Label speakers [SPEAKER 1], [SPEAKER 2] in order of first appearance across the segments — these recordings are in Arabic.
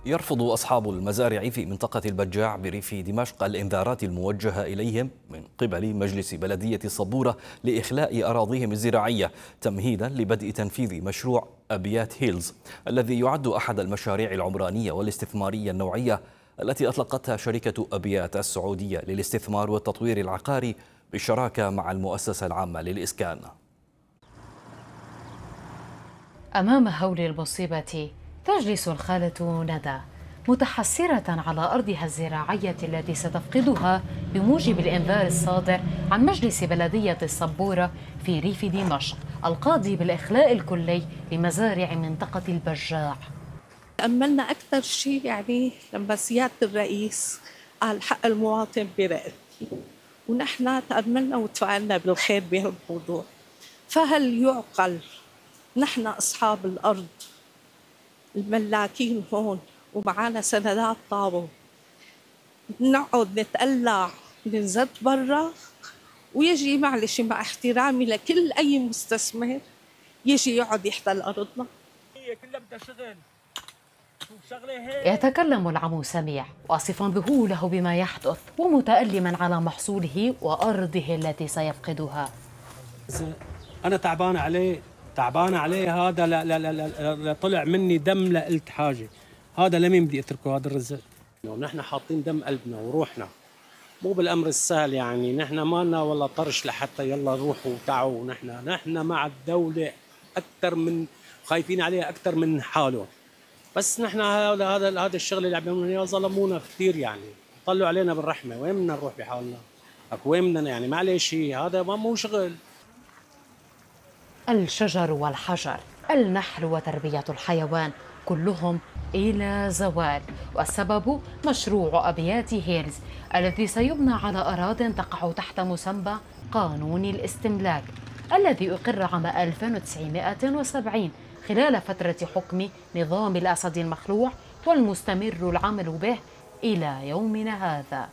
[SPEAKER 1] يرفض أصحاب المزارع في منطقة البجاع بريف دمشق الإنذارات الموجهة إليهم من قبل مجلس بلدية الصبورة لإخلاء أراضيهم الزراعية تمهيدا لبدء تنفيذ مشروع أبيات هيلز الذي يعد أحد المشاريع العمرانية والاستثمارية النوعية التي أطلقتها شركة أبيات السعودية للاستثمار والتطوير العقاري بالشراكة مع المؤسسة العامة للإسكان.
[SPEAKER 2] أمام هول المصيبة تجلس الخالة ندى متحسرة على أرضها الزراعية التي ستفقدها بموجب الإنذار الصادر عن مجلس بلدية الصبورة في ريف دمشق القاضي بالإخلاء الكلي لمزارع منطقة البجاع.
[SPEAKER 3] تأملنا أكثر شيء لما سيادة الرئيس قال حق المواطن برقبتي، ونحن تأملنا وتفاعلنا بالخير بهالموضوع. فهل يعقل نحن أصحاب الأرض الملاكين هون ومعانا سندات طابو نقعد نتقلع ننزل برا ويجي معلش مع احترامي لكل أي مستثمر يجي يقعد يحتل أرضنا؟
[SPEAKER 4] هي كلها بدها شغل.
[SPEAKER 2] يتكلم العمو سميع واصفا ذهوله بما يحدث ومتألما على محصوله وأرضه التي سيفقدها.
[SPEAKER 4] أنا تعبان عليه هذا. لا طلع مني دم، لا قلت حاجة. هذا لمين بدي أتركه هذا الرزق؟ ونحن حاطين دم قلبنا وروحنا، مو بالأمر السهل. نحن ما لنا والله طرش لحتى يلا روحوا وتعوا. نحن مع الدولة أكثر من خايفين عليها أكثر من حاله. بس نحن هذا الشغل اللي عم يعملوه ظلمونا كثير. طلعوا علينا بالرحمة. وين بدنا نروح بحالنا؟ وين بدنا معلش هذا ما مو شغل.
[SPEAKER 2] الشجر والحجر، النحل وتربية الحيوان كلهم إلى زوال، والسبب مشروع أبيات هيلز الذي سيبنى على أراضٍ تقع تحت مسمى قانون الاستملاك الذي أقر عام 1970 خلال فترة حكم نظام الأسد المخلوع والمستمر العمل به إلى يومنا هذا.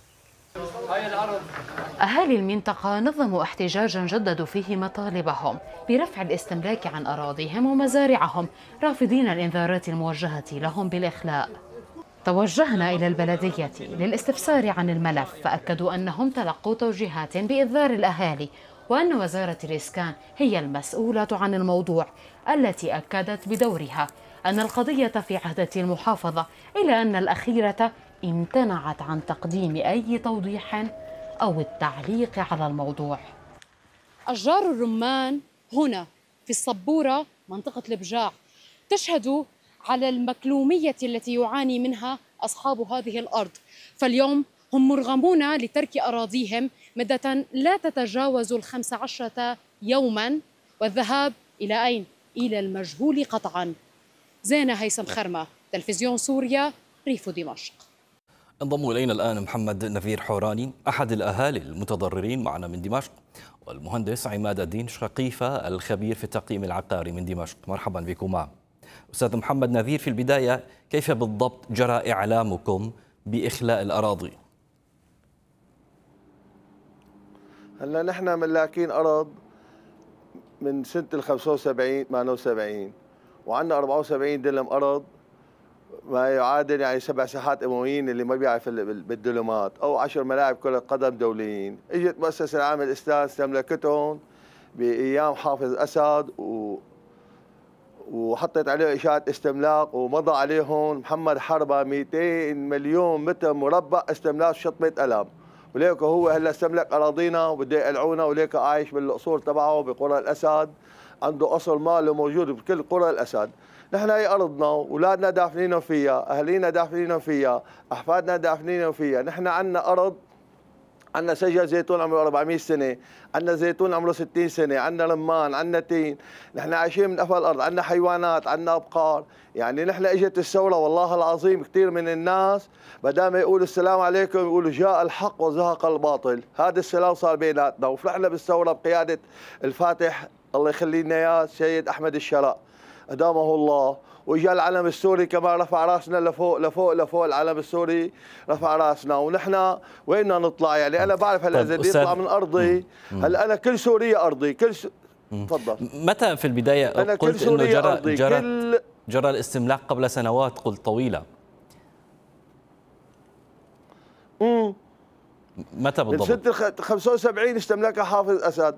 [SPEAKER 2] أهالي المنطقة نظموا احتجاجا جددوا فيه مطالبهم برفع الاستملاك عن أراضيهم ومزارعهم، رافضين الإنذارات الموجهة لهم بالإخلاء. توجهنا إلى البلدية للاستفسار عن الملف، فأكدوا أنهم تلقوا توجيهات بإنذار الأهالي وأن وزارة الإسكان هي المسؤولة عن الموضوع، التي أكدت بدورها أن القضية في عهدة المحافظة، إلا أن الأخيرة امتنعت عن تقديم أي توضيح أو التعليق على الموضوع. أشجار الرمان هنا في الصبورة منطقة البجاع تشهد على المكلومية التي يعاني منها أصحاب هذه الأرض، فاليوم هم مرغمون لترك أراضيهم مدة لا تتجاوز 15 يوما، والذهاب إلى أين؟ إلى المجهول قطعا. زينة هيثم خرمة، تلفزيون سوريا، ريف دمشق.
[SPEAKER 1] انضم إلينا الآن محمد نذير حوراني أحد الأهالي المتضررين معنا من دمشق، والمهندس عماد الدين شقيفة الخبير في التقييم العقاري من دمشق. مرحبا بكما. أستاذ محمد نذير، في البداية كيف بالضبط جرى إعلامكم بإخلاء الأراضي؟
[SPEAKER 5] هلا نحن ملاكين أرض من سنة 75 78، وعندنا 74 دلم أرض، ما يعادل 7 ساحات أمويين اللي ما بيعرف بالدلمات، أو 10 ملاعب كرة قدم دوليين. اجت مؤسسة العامة للإسكان استملكتهم بأيام حافظ أسد وحطت عليه إشاعة استملاك، ومضى عليهم محمد حربة 200 مليون متر مربع استملاك شطبة قلم، وليك هو هلا استملك أراضينا وبده يقلعونا، وليك عايش بالأصول تبعه بقرى الأسد، عنده أصل ماله موجود بكل قرى الأسد. نحن هي أرضنا، أولادنا دافنينهم فيها، أهالينا دافنينهم فيها، أحفادنا دافنينهم فيها. نحن عندنا أرض، عندنا شجر زيتون عمره 400 سنة، عندنا زيتون عمره 60 سنة، عندنا رمان، عندنا تين، نحن عايشين من قفا الأرض، عندنا حيوانات، عندنا أبقار. نحن إجت الثورة والله العظيم كثير من الناس بدل ما يقولوا السلام عليكم يقولوا جاء الحق وزهق الباطل. هذا السلام صار بيناتنا، وفرحنا بالثورة بقيادة الفاتح الله يخلي لنا اياه السيد أحمد الشرق أدامه الله، وإجا العلم السوري كمان رفع راسنا لفوق لفوق لفوق. العلم السوري رفع راسنا، ونحن وين بدنا نطلع؟ أنا بعرف هلا إذا بدي أطلع من أرضي، هلا أنا كل سوريا أرضي، تفضل.
[SPEAKER 1] متى في البداية
[SPEAKER 5] أنا
[SPEAKER 1] قلت
[SPEAKER 5] كل
[SPEAKER 1] إنه
[SPEAKER 5] سوريا أرضي،
[SPEAKER 1] جرى الاستملاك قبل سنوات قلت طويلة؟ متى بالضبط؟
[SPEAKER 5] من 75 استملكها حافظ أسد.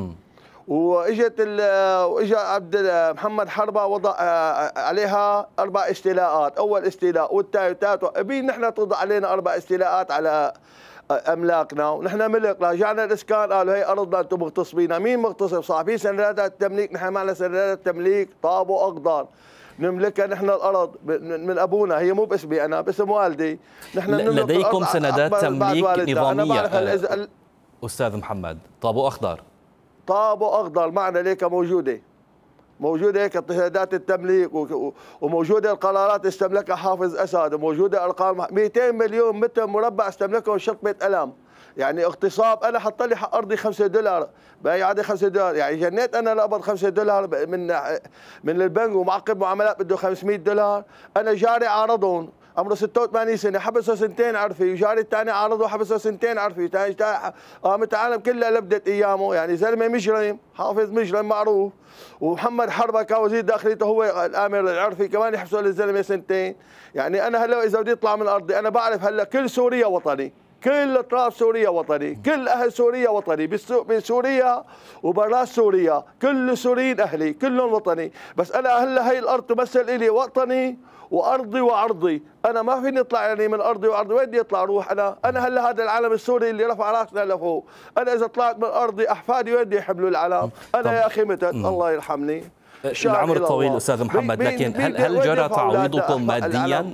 [SPEAKER 5] واجا عبد محمد حربة وضع عليها 4 استيلاءات، اول استيلاء والثاني والثالث، ابي نحن توضع علينا 4 استيلاءات على املاكنا، ونحن ملك. رجعنا الاسكان قالوا هي ارضنا انتم مغتصبينها. مين مغتصب؟ صاحبين سندات التمليك، نحن معنا سندات التمليك طابو اخضر نملكها نحن الارض من ابونا، هي مو باسمي انا، باسم والدي. نحن
[SPEAKER 1] لديكم سندات تمليك نظاميه استاذ محمد؟ طابو اخضر،
[SPEAKER 5] طابو اخضر معنا ليك موجوده هيك سندات التمليك، وموجوده القرارات استملكها حافظ اسد، وموجوده ارقام 200 مليون متر مربع استملكهم شطبه الم. يعني اغتصاب. انا حط لي حق ارضي $5 باقي عادي $5، يعني جنيت انا لأقبض $5 من البنك، ومعقب معاملات بده $500. انا جاري عارضهم عمره 86 سنه حبسه 2 عرفي، وجاري الثاني عارضه حبسه 2 عرفي، قامت العالم كلها لبدت ايامه. يعني زلمه مجرم، حافظ مجرم معروف. ومحمد حربة كان وزير داخليته هو الامر العرفي كمان يحبسوا للزلمه 2. يعني انا هلا اذا بدي اطلع من ارضي انا بعرف هلا كل سوريا وطني، كل اطراف سوريا وطني، كل اهل سوريا وطني، بسوريا وبراس سوريا كل السوريين اهلي كلهم وطني. بس انا هلا هي الارض تمثل الي وطني وارضي وعرضي. انا ما فيني اطلع يعني من ارضي وعرضي، وين بدي اطلع اروح انا هلا هذا العلم السوري اللي رفع راسنا لفوق. انا اذا طلعت من ارضي احفادي وين بدي يحملوا العلم؟ انا يا اخي متت الله يرحمني.
[SPEAKER 1] العمر الطويل استاذ محمد، لكن هل جرى تعويضكم ماديا؟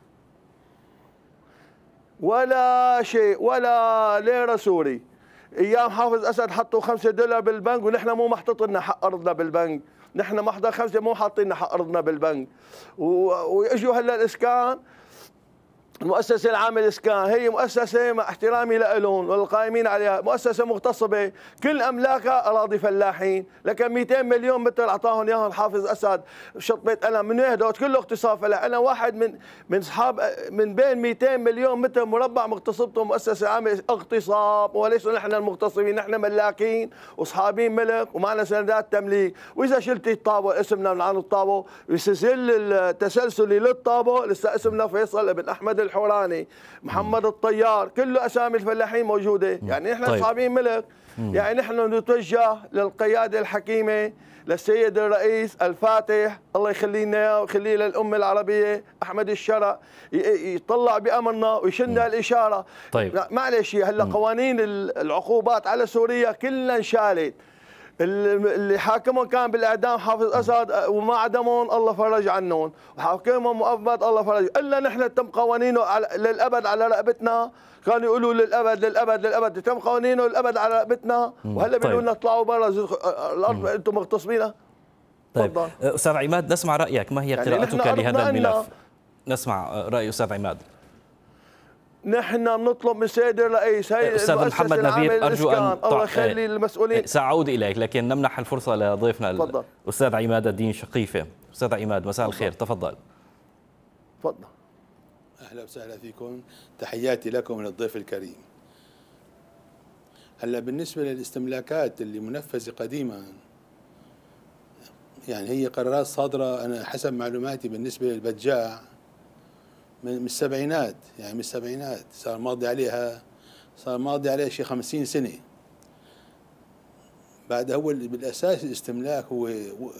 [SPEAKER 5] ولا شيء، ولا ليره سوري. ايام حافظ اسد حطوا $5 بالبنك، ونحن مو محطوط لنا حق ارضنا بالبنك، نحن محضر 5 مو حاطين حق ارضنا بالبنك. واجوا هلا الاسكان، المؤسسة العامة للإسكان هي مؤسسة مع احترامي لهم والقائمين عليها مؤسسة مغتصبة، كل أملاكها أراضي فلاحين، لكن 200 مليون متر أعطاهم إياهم حافظ أسد شطبة أنا من وين كله اغتصاب فلاح. أنا واحد من أصحاب من بين 200 مليون متر مربع مغتصبتهم مؤسسة عامة اغتصاب، وليس نحن المغتصبين، نحن ملاكين وأصحابين ملك ومعنا سندات تمليك. وإذا شلتي الطابو اسمنا من عن الطابو بسجل التسلسلي للطابو لسه اسمنا فيصل ابن أحمد الحوراني، محمد الطيار، كله اسامي الفلاحين موجوده. يعني نحن اصحابين ملك. يعني نحن نتوجه للقياده الحكيمه، للسيد الرئيس الفاتح الله يخلي لنا اياه ويخليه للامه العربيه احمد الشرع، يطلع بامرنا ويشلنا الاشاره.
[SPEAKER 1] طيب
[SPEAKER 5] معلش هلا قوانين العقوبات على سوريا كلها انشالت. اللي حاكمهم كان بالاعدام حافظ اسد وما عدمهم الله فرج عنهم، وحاكمهم مؤبد الله فرج، الا نحن تم قوانينه للابد على رقبتنا. كانوا يقولوا للابد للابد للابد، تم قوانينه للابد على رقبتنا، وهلا بيقولوا لنا اطلعوا برا الارض انتم مغتصبينها.
[SPEAKER 1] طيب استاذ عماد، نسمع رايك، ما هي
[SPEAKER 5] يعني
[SPEAKER 1] قراءتك لهذا الملف؟ نسمع راي استاذ عماد.
[SPEAKER 5] نحن بنطلب من سيد الرئيس هي
[SPEAKER 1] استاذ محمد نبيل، ارجو ان
[SPEAKER 5] الله يخلي المسؤولين.
[SPEAKER 1] سأعود اليك، لكن نمنح الفرصه لضيفنا الاستاذ عماد الدين شقيفه. استاذ عماد مساء الخير، تفضل.
[SPEAKER 5] تفضل.
[SPEAKER 6] اهلا وسهلا فيكم، تحياتي لكم وللضيف الكريم. هلا بالنسبه للاستملاكات اللي منفذه قديما، يعني هي قرارات صادره انا حسب معلوماتي بالنسبه للبجاع من السبعينات، يعني من السبعينات صار ماضي عليها شيء 50 سنة. بعد هو بالأساس الاستملاك هو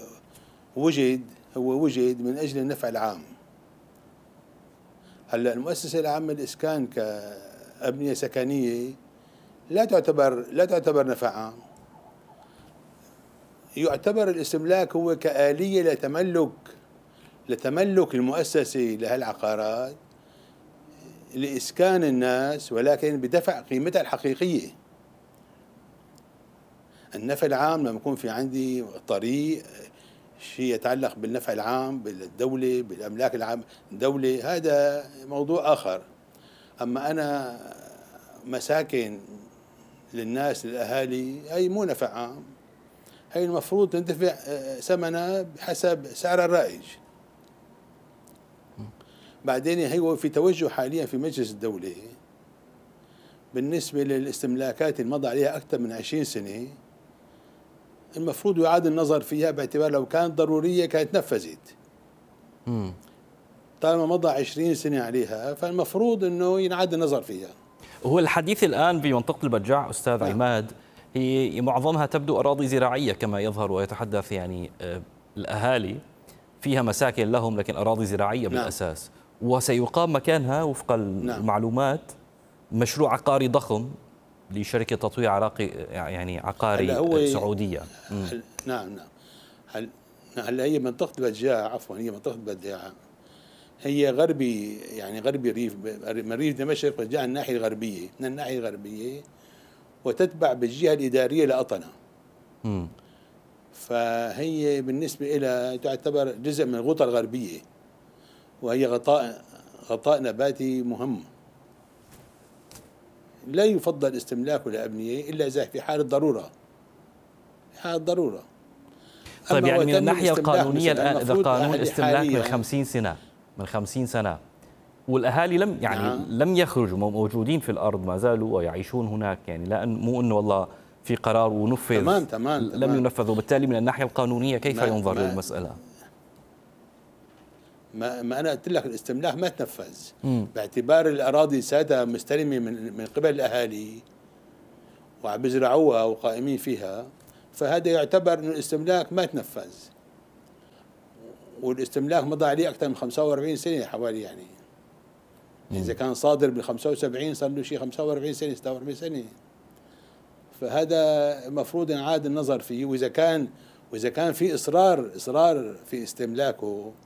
[SPEAKER 6] وجد من أجل النفع العام. هلا المؤسسة العامة للإسكان كأبنية سكنية لا تعتبر نفع عام. يعتبر الاستملاك هو كآلية لتملك المؤسسة لهالعقارات لإسكان الناس، ولكن بدفع قيمتها الحقيقية. النفع العام لما يكون في عندي طريق، شيء يتعلق بالنفع العام بالدولة بالأملاك العام الدولة، هذا موضوع آخر. أما أنا مساكن للناس للأهالي هي مو نفع عام، هي المفروض تندفع ثمنها بحسب سعر الرائج. بعدين هي في توجه حاليا في مجلس الدولة بالنسبة للاستملاكات اللي مضى عليها أكثر من 20 سنة، المفروض يعاد النظر فيها باعتبار لو كانت ضرورية كانت نفذت. طالما مضى 20 سنة عليها فالمفروض أنه ينعاد النظر فيها.
[SPEAKER 1] هو الحديث الآن بمنطقة البجاع أستاذ
[SPEAKER 6] نعم.
[SPEAKER 1] عماد هي معظمها تبدو أراضي زراعية كما يظهر ويتحدث يعني الأهالي فيها مساكن لهم لكن أراضي زراعية بالأساس، وسيقام مكانها وفق المعلومات مشروع عقاري ضخم لشركة تطوير عقاري سعودية.
[SPEAKER 6] نعم. هلا هي منطقة البجاع، عفوا هي منطقة البجاع هي غربي، يعني غربي ريف، من ريف دمشق بجاع الناحية الغربية، من الناحية الغربية، وتتبع بالجهة الإدارية لأطنة. فهي بالنسبة إلى تعتبر جزء من الغوطة الغربية، وهي غطاء نباتي مهم. لا يفضل استملاكه لأبنية إلا إذا في حالة ضرورة.
[SPEAKER 1] طيب يعني من الناحية القانونية الآن إذا قانون الاستملاك من 50 سنة والأهالي لم يخرجوا، موجودين في الأرض ما زالوا ويعيشون هناك، يعني لا مو إنه والله في قرار ونفذ.
[SPEAKER 6] تمام.
[SPEAKER 1] لم ينفذ، وبالتالي من الناحية القانونية كيف ينظر للمسألة؟
[SPEAKER 6] ما أنا قلت لك الاستملاك ما تنفذ باعتبار الأراضي سادة مستلمة من قبل الأهالي وعم بيزرعوها وقائمين فيها، فهذا يعتبر إنه الاستملاك ما تنفذ. والاستملاك مضى عليه أكثر من 45 سنة حوالي، يعني إذا كان صادر بال 75 صار له شيء 45 سنة 46 سنة. فهذا المفروض ينعاد النظر فيه، وإذا كان في إصرار في استملاكه